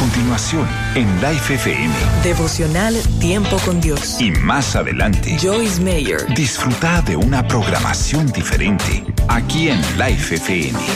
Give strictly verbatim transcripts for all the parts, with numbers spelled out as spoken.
continuación, en Life F M. Devocional Tiempo con Dios. Y más adelante, Joyce Meyer. Disfruta de una programación diferente, aquí en Life F M.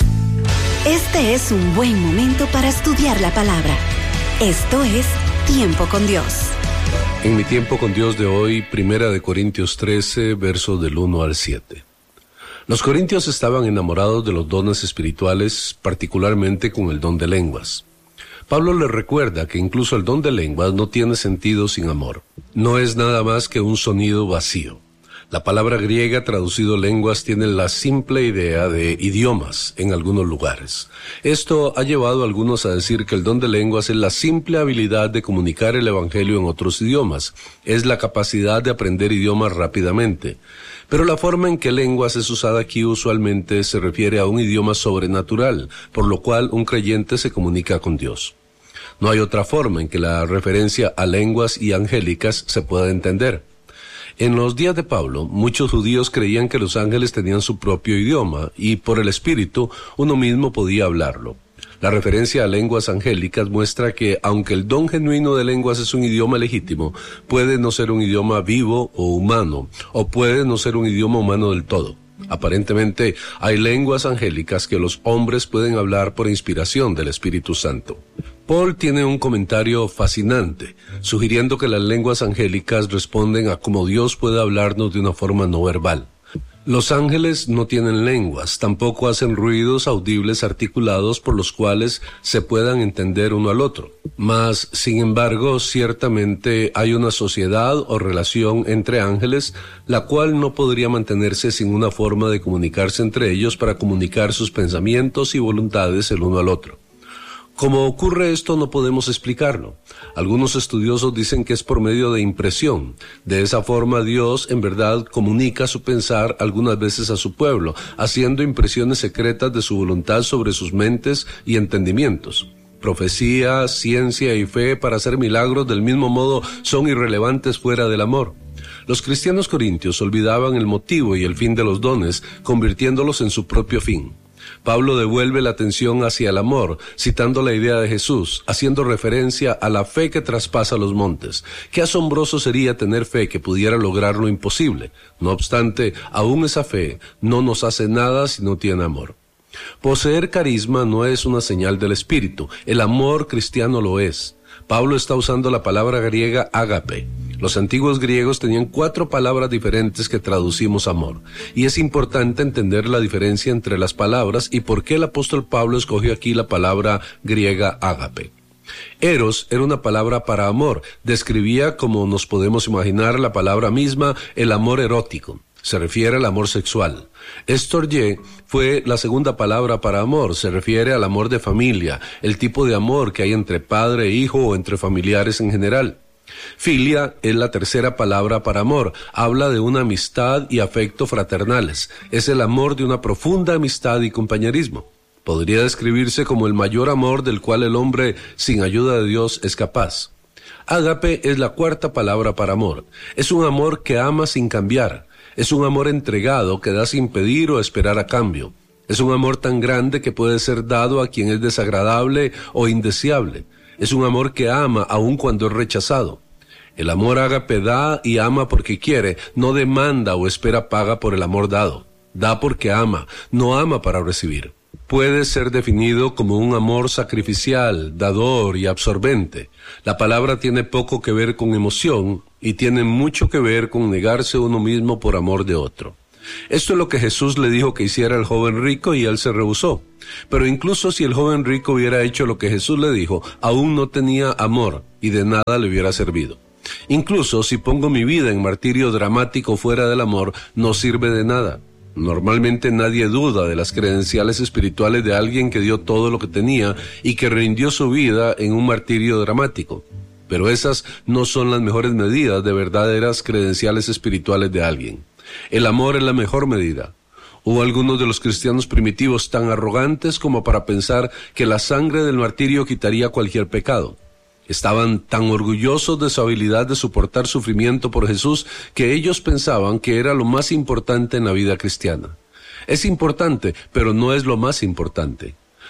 Este es un buen momento para estudiar la palabra. Esto es Tiempo con Dios. En mi tiempo con Dios de hoy, Primera de Corintios trece, versos del uno al siete. Los corintios estaban enamorados de los dones espirituales, particularmente con el don de lenguas. Pablo les recuerda que incluso el don de lenguas no tiene sentido sin amor. No es nada más que un sonido vacío. La palabra griega traducido lenguas tiene la simple idea de idiomas en algunos lugares. Esto ha llevado a algunos a decir que el don de lenguas es la simple habilidad de comunicar el evangelio en otros idiomas. Es la capacidad de aprender idiomas rápidamente. Pero la forma en que lenguas es usada aquí usualmente se refiere a un idioma sobrenatural, por lo cual un creyente se comunica con Dios. No hay otra forma en que la referencia a lenguas y angélicas se pueda entender. En los días de Pablo, muchos judíos creían que los ángeles tenían su propio idioma y por el Espíritu uno mismo podía hablarlo. La referencia a lenguas angélicas muestra que, aunque el don genuino de lenguas es un idioma legítimo, puede no ser un idioma vivo o humano, o puede no ser un idioma humano del todo. Aparentemente, hay lenguas angélicas que los hombres pueden hablar por inspiración del Espíritu Santo. Paul tiene un comentario fascinante, sugiriendo que las lenguas angélicas responden a cómo Dios puede hablarnos de una forma no verbal. Los ángeles no tienen lenguas, tampoco hacen ruidos audibles articulados por los cuales se puedan entender uno al otro. Mas, sin embargo, ciertamente hay una sociedad o relación entre ángeles, la cual no podría mantenerse sin una forma de comunicarse entre ellos para comunicar sus pensamientos y voluntades el uno al otro. Como ocurre esto no podemos explicarlo. Algunos estudiosos dicen que es por medio de impresión. De esa forma Dios en verdad comunica su pensar algunas veces a su pueblo, haciendo impresiones secretas de su voluntad sobre sus mentes y entendimientos. Profecía, ciencia y fe para hacer milagros del mismo modo son irrelevantes fuera del amor. Los cristianos corintios olvidaban el motivo y el fin de los dones, convirtiéndolos en su propio fin. Pablo devuelve la atención hacia el amor, citando la idea de Jesús, haciendo referencia a la fe que traspasa los montes. Qué asombroso sería tener fe que pudiera lograr lo imposible. No obstante, aún esa fe no nos hace nada si no tiene amor. Poseer carisma no es una señal del Espíritu, el amor cristiano lo es. Pablo está usando la palabra griega ágape. Los antiguos griegos tenían cuatro palabras diferentes que traducimos amor, y es importante entender la diferencia entre las palabras y por qué el apóstol Pablo escogió aquí la palabra griega ágape. Eros era una palabra para amor, describía, como nos podemos imaginar, la palabra misma, el amor erótico. Se refiere al amor sexual. Estorge fue la segunda palabra para amor, se refiere al amor de familia, el tipo de amor que hay entre padre e hijo o entre familiares en general. Filia es la tercera palabra para amor, habla de una amistad y afecto fraternales, es el amor de una profunda amistad y compañerismo. Podría describirse como el mayor amor del cual el hombre sin ayuda de Dios es capaz. Ágape es la cuarta palabra para amor, es un amor que ama sin cambiar, es un amor entregado que da sin pedir o esperar a cambio, es un amor tan grande que puede ser dado a quien es desagradable o indeseable. Es un amor que ama aun cuando es rechazado. El amor ágape da y ama porque quiere, no demanda o espera paga por el amor dado. Da porque ama, no ama para recibir. Puede ser definido como un amor sacrificial, dador y absorbente. La palabra tiene poco que ver con emoción y tiene mucho que ver con negarse uno mismo por amor de otro. Esto es lo que Jesús le dijo que hiciera al joven rico y él se rehusó. Pero incluso si el joven rico hubiera hecho lo que Jesús le dijo, aún no tenía amor y de nada le hubiera servido. Incluso si pongo mi vida en martirio dramático fuera del amor, no sirve de nada. Normalmente nadie duda de las credenciales espirituales de alguien que dio todo lo que tenía y que rindió su vida en un martirio dramático. Pero esas no son las mejores medidas de verdaderas credenciales espirituales de alguien. El amor es la mejor medida. Hubo algunos de los cristianos primitivos tan arrogantes como para pensar que la sangre del martirio quitaría cualquier pecado. Estaban tan orgullosos de su habilidad de soportar sufrimiento por Jesús que ellos pensaban que era lo más importante en la vida cristiana. Es importante, pero no es lo más importante.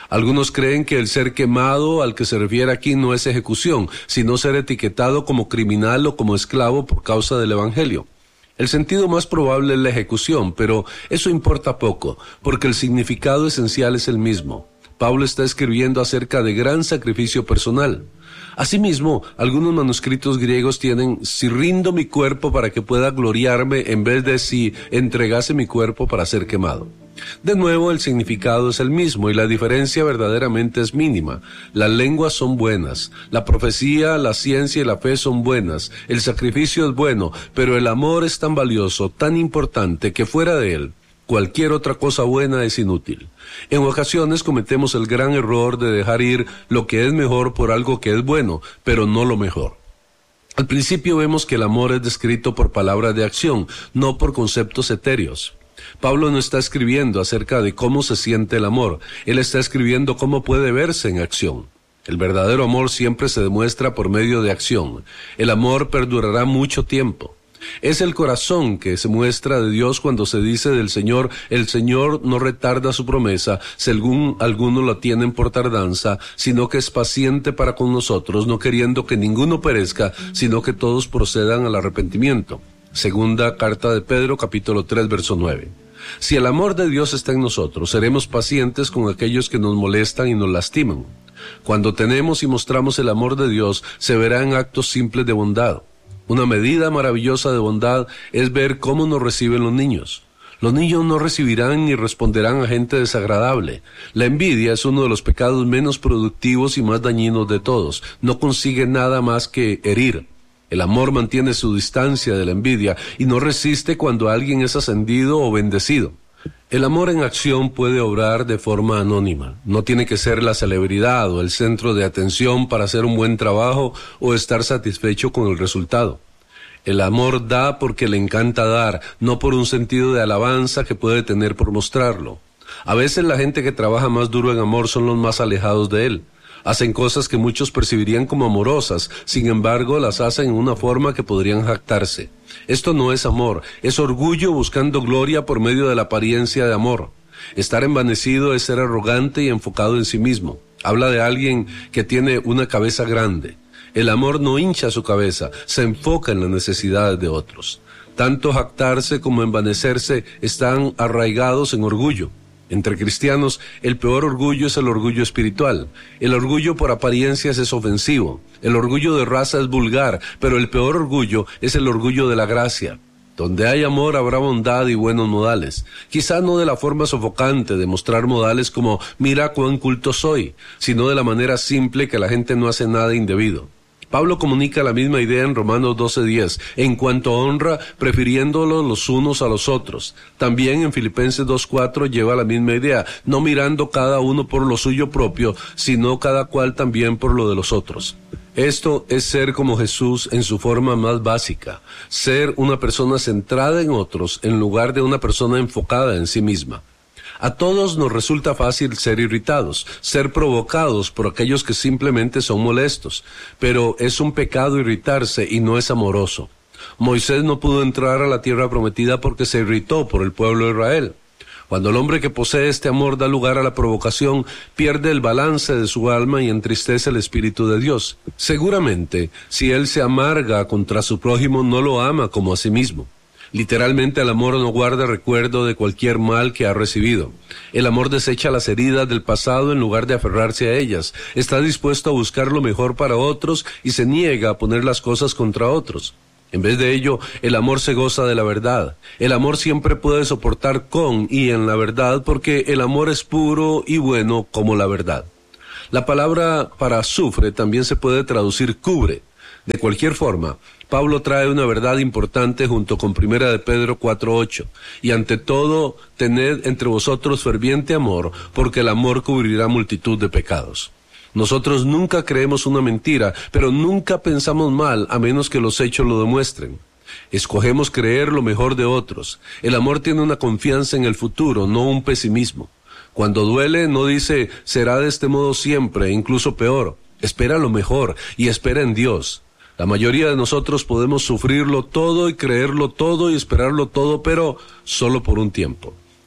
Algunos creen que el ser quemado al que se refiere aquí no es ejecución, sino ser etiquetado como criminal o como esclavo por causa del Evangelio. El sentido más probable es la ejecución, pero eso importa poco, porque el significado esencial es el mismo. Pablo está escribiendo acerca de gran sacrificio personal. Asimismo, algunos manuscritos griegos tienen si rindo mi cuerpo para que pueda gloriarme en vez de si entregase mi cuerpo para ser quemado. De nuevo, el significado es el mismo y la diferencia verdaderamente es mínima. Las lenguas son buenas, la profecía, la ciencia y la fe son buenas, el sacrificio es bueno, pero el amor es tan valioso, tan importante, que fuera de él, cualquier otra cosa buena es inútil. En ocasiones cometemos el gran error de dejar ir lo que es mejor por algo que es bueno, pero no lo mejor. Al principio vemos que el amor es descrito por palabras de acción, no por conceptos etéreos. Pablo no está escribiendo acerca de cómo se siente el amor, él está escribiendo cómo puede verse en acción. El verdadero amor siempre se demuestra por medio de acción. El amor perdurará mucho tiempo. Es el corazón que se muestra de Dios cuando se dice del Señor, el Señor no retarda su promesa, según algunos la tienen por tardanza, sino que es paciente para con nosotros, no queriendo que ninguno perezca, sino que todos procedan al arrepentimiento. Segunda carta de Pedro, capítulo tres, verso nueve. Si el amor de Dios está en nosotros, seremos pacientes con aquellos que nos molestan y nos lastiman. Cuando tenemos y mostramos el amor de Dios, se verá en actos simples de bondad. Una medida maravillosa de bondad es ver cómo nos reciben los niños. Los niños no recibirán ni responderán a gente desagradable. La envidia es uno de los pecados menos productivos y más dañinos de todos. No consigue nada más que herir. El amor mantiene su distancia de la envidia y no resiste cuando alguien es ascendido o bendecido. El amor en acción puede obrar de forma anónima. No tiene que ser la celebridad o el centro de atención para hacer un buen trabajo o estar satisfecho con el resultado. El amor da porque le encanta dar, no por un sentido de alabanza que puede tener por mostrarlo. A veces la gente que trabaja más duro en amor son los más alejados de él. Hacen cosas que muchos percibirían como amorosas, sin embargo las hacen en una forma que podrían jactarse. Esto no es amor, es orgullo buscando gloria por medio de la apariencia de amor. Estar envanecido es ser arrogante y enfocado en sí mismo. Habla de alguien que tiene una cabeza grande. El amor no hincha su cabeza, se enfoca en las necesidades de otros. Tanto jactarse como envanecerse están arraigados en orgullo. Entre cristianos, el peor orgullo es el orgullo espiritual. El orgullo por apariencias es ofensivo. El orgullo de raza es vulgar, pero el peor orgullo es el orgullo de la gracia. Donde hay amor habrá bondad y buenos modales. Quizá no de la forma sofocante de mostrar modales como «mira cuán culto soy», sino de la manera simple que la gente no hace nada indebido. Pablo comunica la misma idea en Romanos doce diez, en cuanto a honra, prefiriéndolos los unos a los otros. También en Filipenses dos cuatro lleva la misma idea, no mirando cada uno por lo suyo propio, sino cada cual también por lo de los otros. Esto es ser como Jesús en su forma más básica, ser una persona centrada en otros en lugar de una persona enfocada en sí misma. A todos nos resulta fácil ser irritados, ser provocados por aquellos que simplemente son molestos, pero es un pecado irritarse y no es amoroso. Moisés no pudo entrar a la tierra prometida porque se irritó por el pueblo de Israel. Cuando el hombre que posee este amor da lugar a la provocación, pierde el balance de su alma y entristece el Espíritu de Dios. Seguramente, si él se amarga contra su prójimo, no lo ama como a sí mismo. Literalmente el amor no guarda recuerdo de cualquier mal que ha recibido. El amor desecha las heridas del pasado en lugar de aferrarse a ellas. Está dispuesto a buscar lo mejor para otros y se niega a poner las cosas contra otros. En vez de ello, el amor se goza de la verdad. El amor siempre puede soportar con y en la verdad porque el amor es puro y bueno como la verdad. La palabra para sufre también se puede traducir cubre. De cualquier forma, Pablo trae una verdad importante junto con Primera de Pedro cuatro ocho. Y ante todo, tened entre vosotros ferviente amor, porque el amor cubrirá multitud de pecados. Nosotros nunca creemos una mentira, pero nunca pensamos mal a menos que los hechos lo demuestren. Escogemos creer lo mejor de otros. El amor tiene una confianza en el futuro, no un pesimismo. Cuando duele, no dice, será de este modo siempre, incluso peor. Espera lo mejor y espera en Dios. La mayoría de nosotros podemos sufrirlo todo y creerlo todo y esperarlo todo, pero solo por un tiempo.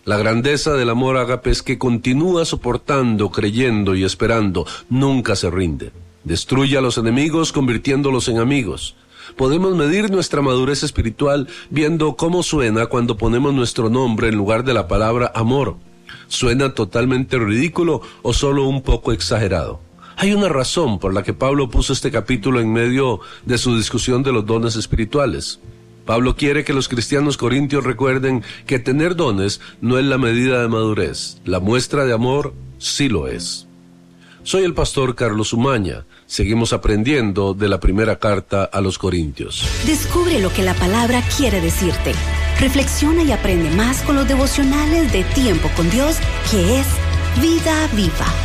La grandeza del amor ágape es que continúa soportando, creyendo y esperando, nunca se rinde. Destruye a los enemigos convirtiéndolos en amigos. Podemos medir nuestra madurez espiritual viendo cómo suena cuando ponemos nuestro nombre en lugar de la palabra amor. ¿Suena totalmente ridículo o solo un poco exagerado? Hay una razón por la que Pablo puso este capítulo en medio de su discusión de los dones espirituales. Pablo quiere que los cristianos corintios recuerden que tener dones no es la medida de madurez. La muestra de amor sí lo es. Soy el pastor Carlos Umaña. Seguimos aprendiendo de la primera carta a los Corintios. Descubre lo que la palabra quiere decirte. Reflexiona y aprende más con los devocionales de Tiempo con Dios, que es Vida Viva.